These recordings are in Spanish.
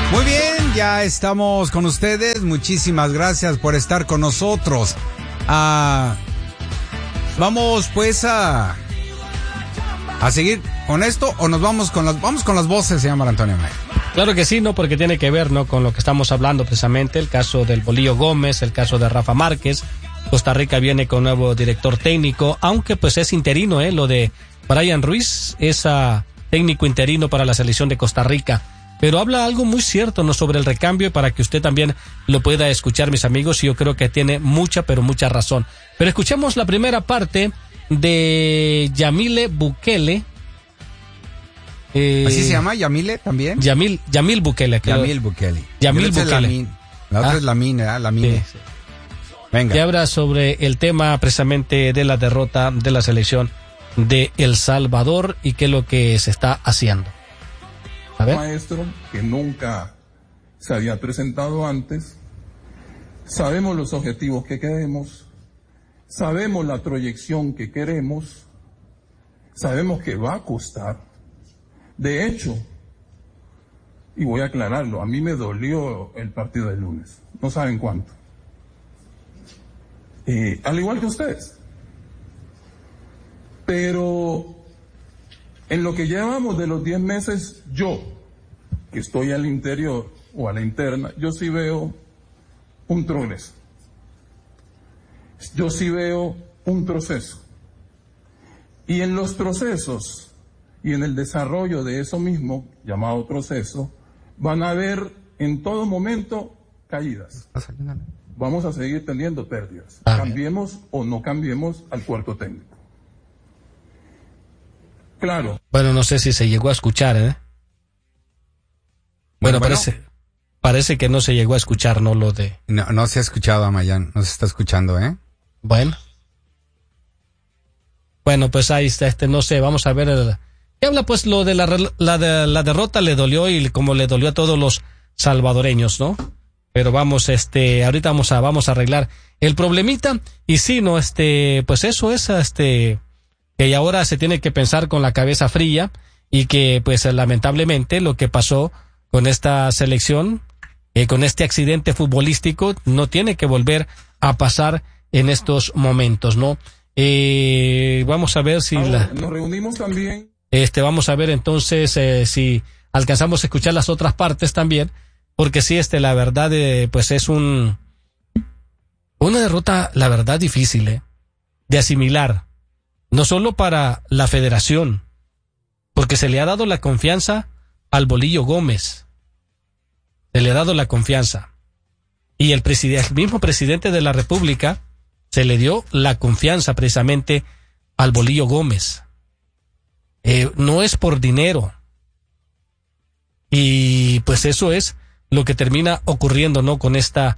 Muy bien, ya estamos con ustedes. Muchísimas gracias por estar con nosotros. Vamos pues a seguir con esto, o nos vamos con las voces, señor Antonio May. Claro que sí, ¿no? Porque tiene que ver, ¿no?, con lo que estamos hablando precisamente, el caso del Bolillo Gómez, el caso de Rafa Márquez. Costa Rica viene con nuevo director técnico, aunque pues es interino, lo de Brian Ruiz, es técnico interino para la selección de Costa Rica. Pero habla algo muy cierto, ¿no?, sobre el recambio, para que usted también lo pueda escuchar, mis amigos, y yo creo que tiene mucha, pero mucha razón. Pero escuchemos la primera parte de Yamile Bukele. ¿Así se llama? ¿Yamile también? Yamil Bukele. Yamil Bukele. Yamil Bukele. La otra es Lamine, ¿verdad? Lamine. Sí. Venga. Que habla sobre el tema precisamente de la derrota de la selección de El Salvador y qué es lo que se está haciendo. A ver. Maestro que nunca se había presentado antes. Sabemos los objetivos que queremos, sabemos la proyección que queremos, sabemos que va a costar. De hecho, y voy a aclararlo, a mí me dolió el partido del lunes, no saben cuánto. Al igual que ustedes. Pero en lo que llevamos de los 10 meses, yo, que estoy al interior o a la interna, yo sí veo un progreso. Yo sí veo un proceso. Y en los procesos y en el desarrollo de eso mismo, llamado proceso, van a haber en todo momento caídas. Vamos a seguir teniendo pérdidas. Cambiemos o no cambiemos al cuerpo técnico. Claro. Bueno, no sé si se llegó a escuchar, ¿eh? Bueno, parece que no se llegó a escuchar, ¿no? Lo de... No se ha escuchado, Amayán. No se está escuchando, ¿eh? Bueno, pues ahí está, no sé, vamos a ver. ¿Qué habla? Pues lo de la derrota le dolió, y como le dolió a todos los salvadoreños, ¿no? Pero vamos, ahorita vamos a arreglar el problemita. Y sí, no, pues eso es, que ahora se tiene que pensar con la cabeza fría, y que pues lamentablemente lo que pasó con esta selección, con este accidente futbolístico, no tiene que volver a pasar en estos momentos, ¿no? Vamos a ver si nos reunimos también. Vamos a ver entonces si alcanzamos a escuchar las otras partes también, porque sí, la verdad, pues es una derrota, la verdad, difícil, de asimilar. No solo para la federación, porque se le ha dado la confianza al Bolillo Gómez. Se le ha dado la confianza. Y el mismo presidente de la República se le dio la confianza precisamente al Bolillo Gómez. No es por dinero. Y pues eso es lo que termina ocurriendo, ¿no?, con esta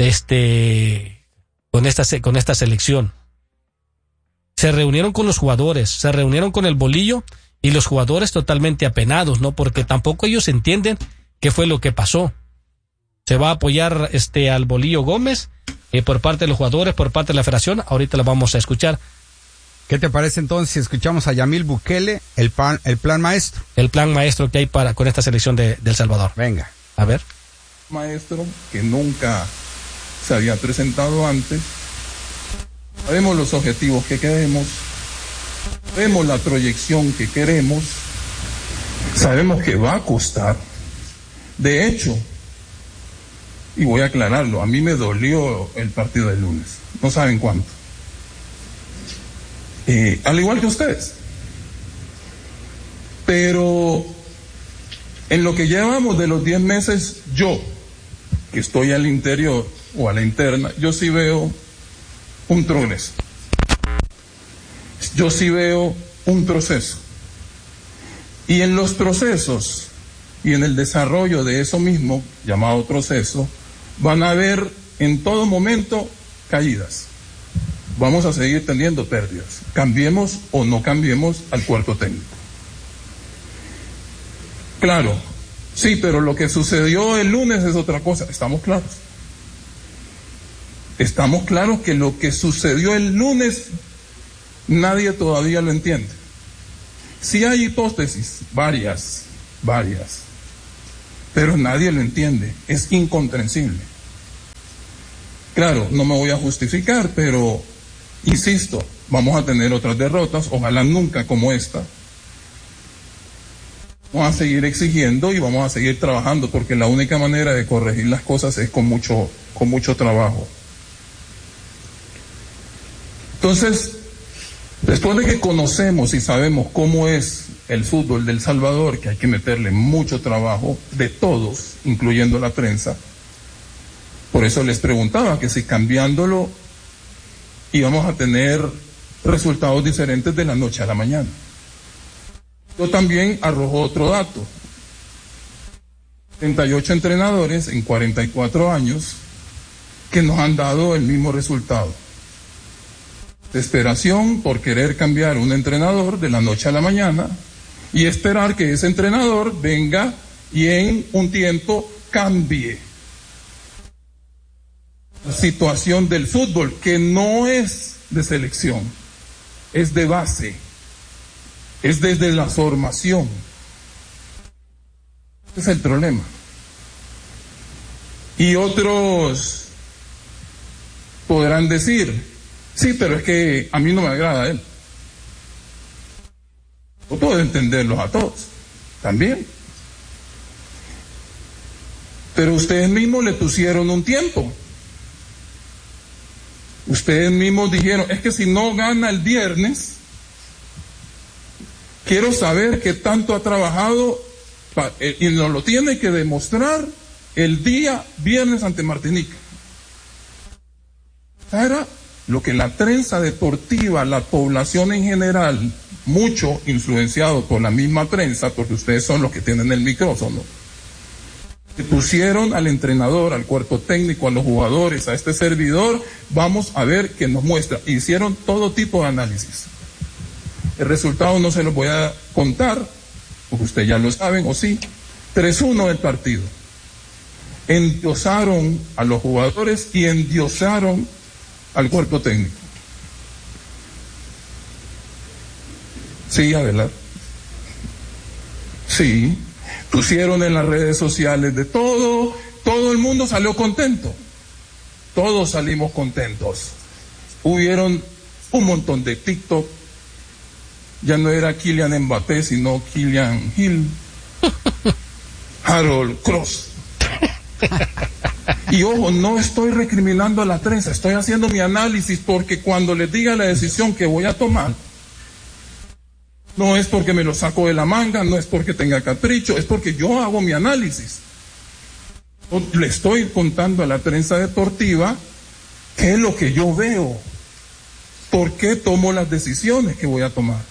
selección. Se reunieron con los jugadores, se reunieron con el Bolillo, y los jugadores totalmente apenados, ¿no? Porque tampoco ellos entienden qué fue lo que pasó. Se va a apoyar al Bolillo Gómez por parte de los jugadores, por parte de la federación. Ahorita lo vamos a escuchar. ¿Qué te parece entonces si escuchamos a Yamil Bukele, el plan maestro? El plan maestro que hay con esta selección de El Salvador. Venga. A ver. Maestro que nunca se había presentado antes. Sabemos los objetivos que queremos, sabemos la proyección que queremos, sabemos que va a costar. De hecho, y voy a aclararlo, a mí me dolió el partido del lunes, no saben cuánto. Al igual que ustedes. Pero en lo que llevamos de los 10 meses, yo, que estoy al interior o a la interna, yo sí veo un progreso. Yo sí veo un proceso. Y en los procesos y en el desarrollo de eso mismo, llamado proceso, van a haber en todo momento caídas. Vamos a seguir teniendo pérdidas. Cambiemos o no cambiemos al cuerpo técnico. Claro, sí, pero lo que sucedió el lunes es otra cosa. Estamos claros. Estamos claros que lo que sucedió el lunes nadie todavía lo entiende. Sí hay hipótesis, varias, pero nadie lo entiende, es incomprensible. Claro, no me voy a justificar, pero insisto, vamos a tener otras derrotas, ojalá nunca como esta. Vamos a seguir exigiendo y vamos a seguir trabajando, porque la única manera de corregir las cosas es con mucho trabajo. Entonces, después de que conocemos y sabemos cómo es el fútbol de El Salvador, que hay que meterle mucho trabajo de todos, incluyendo la prensa, por eso les preguntaba que si cambiándolo íbamos a tener resultados diferentes de la noche a la mañana. Yo también arrojo otro dato. 38 entrenadores en 44 años que nos han dado el mismo resultado. Desesperación por querer cambiar un entrenador de la noche a la mañana y esperar que ese entrenador venga y en un tiempo cambie la situación del fútbol, que no es de selección, es de base. Es desde la formación. Ese es el problema. Y otros podrán decir, sí, pero es que a mí no me agrada él. Yo puedo entenderlos a todos, también. Pero ustedes mismos le pusieron un tiempo. Ustedes mismos dijeron, es que si no gana el viernes, quiero saber qué tanto ha trabajado y nos lo tiene que demostrar el día viernes ante Martinica. Era lo que la prensa deportiva, la población en general, mucho influenciado por la misma prensa, porque ustedes son los que tienen el micrófono, que pusieron al entrenador, al cuerpo técnico, a los jugadores, a este servidor, vamos a ver qué nos muestra. Hicieron todo tipo de análisis. El resultado no se los voy a contar, porque ustedes ya lo saben, o sí. 3-1 el partido. Endiosaron a los jugadores y endiosaron al cuerpo técnico. Sí, Abelardo. Sí. Pusieron en las redes sociales de todo el mundo salió contento. Todos salimos contentos. Hubieron un montón de TikTok. Ya no era Kylian Mbappé, sino Kylian Hill, Harold Cross. Y ojo, no estoy recriminando a la prensa, estoy haciendo mi análisis, porque cuando les diga la decisión que voy a tomar, no es porque me lo saco de la manga, no es porque tenga capricho, es porque yo hago mi análisis. Le estoy contando a la prensa deportiva qué es lo que yo veo, por qué tomo las decisiones que voy a tomar.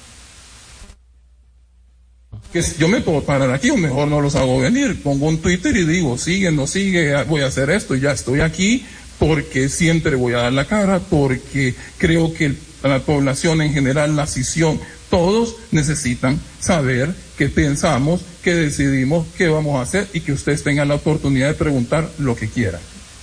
Que yo me puedo parar aquí, o mejor no los hago venir, pongo un Twitter y digo, sigue, no sigue, voy a hacer esto, y ya estoy aquí, porque siempre voy a dar la cara, porque creo que la población en general, la afición, todos necesitan saber qué pensamos, qué decidimos, qué vamos a hacer, y que ustedes tengan la oportunidad de preguntar lo que quieran.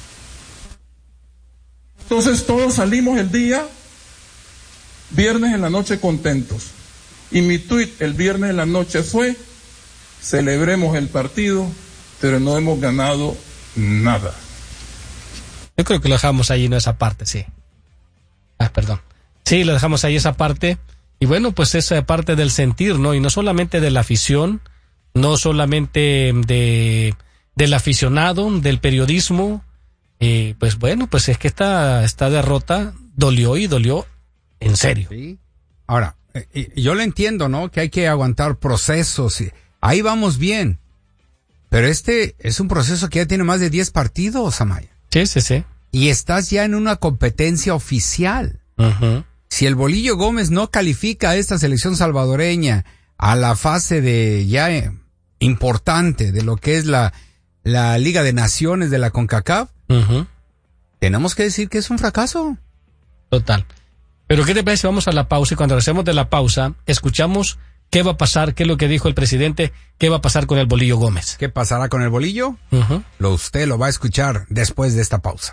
Entonces todos salimos el día viernes en la noche contentos. Y mi tweet el viernes en la noche fue: celebremos el partido, pero no hemos ganado nada. Yo creo que lo dejamos ahí, ¿no? Esa parte, sí. Perdón. Sí, lo dejamos ahí, esa parte. Y bueno, pues esa parte del sentir, ¿no? Y no solamente de la afición, no solamente del aficionado, del periodismo. Pues bueno, pues es que esta derrota dolió, y dolió en serio. Sí. Ahora, yo lo entiendo, ¿no? Que hay que aguantar procesos. Ahí vamos bien. Pero este es un proceso que ya tiene más de 10 partidos, Amaya. Sí. Y estás ya en una competencia oficial. Uh-huh. Si el Bolillo Gómez no califica a esta selección salvadoreña a la fase de ya importante de lo que es la Liga de Naciones de la CONCACAF, uh-huh, tenemos que decir que es un fracaso. Total. Pero ¿qué te parece si vamos a la pausa, y cuando regresemos de la pausa escuchamos qué va a pasar, qué es lo que dijo el presidente, qué va a pasar con el Bolillo Gómez? ¿Qué pasará con el Bolillo? Uh-huh. Usted lo va a escuchar después de esta pausa.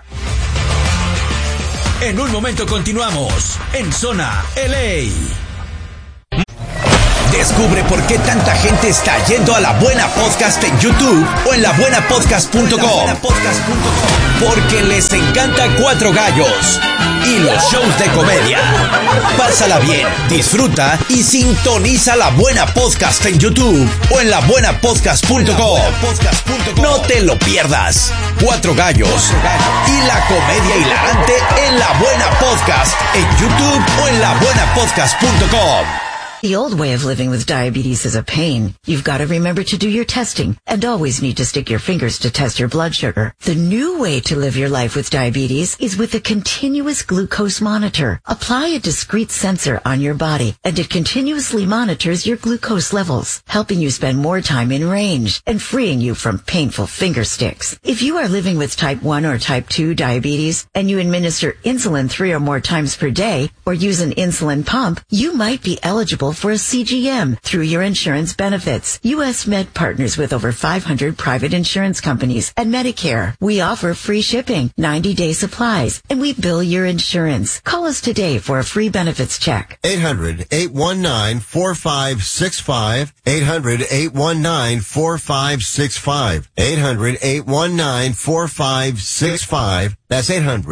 En un momento continuamos en Zona LA. Descubre por qué tanta gente está yendo a La Buena Podcast en YouTube o en labuenapodcast.com. Porque les encanta Cuatro Gallos y los shows de comedia. Pásala bien, disfruta y sintoniza La Buena Podcast en YouTube o en labuenapodcast.com. No te lo pierdas. Cuatro Gallos y la comedia hilarante en La Buena Podcast en YouTube o en labuenapodcast.com. The old way of living with diabetes is a pain. You've got to remember to do your testing and always need to stick your fingers to test your blood sugar. The new way to live your life with diabetes is with a continuous glucose monitor. Apply a discrete sensor on your body and it continuously monitors your glucose levels, helping you spend more time in range and freeing you from painful finger sticks. If you are living with type 1 or type 2 diabetes and you administer insulin 3 or more times per day or use an insulin pump, you might be eligible for a CGM through your insurance benefits. U.S. Med partners with over 500 private insurance companies and Medicare. We offer free shipping, 90-day supplies, and we bill your insurance. Call us today for a free benefits check. 800-819-4565. 800-819-4565. 800-819-4565. That's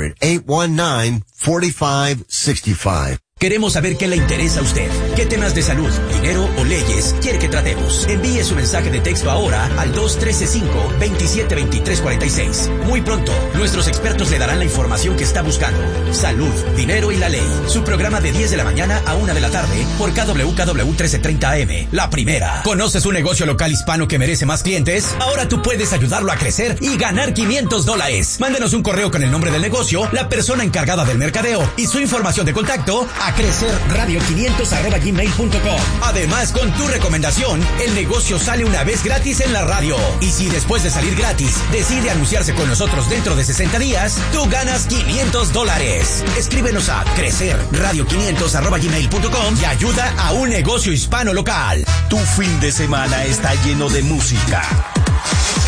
800-819-4565. Queremos saber qué le interesa a usted. ¿Qué temas de salud, dinero o leyes quiere que tratemos? Envíe su mensaje de texto ahora al 213-5-272346. Muy pronto, nuestros expertos le darán la información que está buscando. Salud, dinero y la ley. Su programa de 10 de la mañana a 1 de la tarde por KWKW 1330 AM. La primera. ¿Conoces un negocio local hispano que merece más clientes? Ahora tú puedes ayudarlo a crecer y ganar $500. Mándenos un correo con el nombre del negocio, la persona encargada del mercadeo y su información de contacto a crecerradio500@gmail.com. Además, con tu recomendación, el negocio sale una vez gratis en la radio. Y si después de salir gratis decide anunciarse con nosotros dentro de 60 días, tú ganas $500. Escríbenos a crecerradio500@gmail.com y ayuda a un negocio hispano local. Tu fin de semana está lleno de música,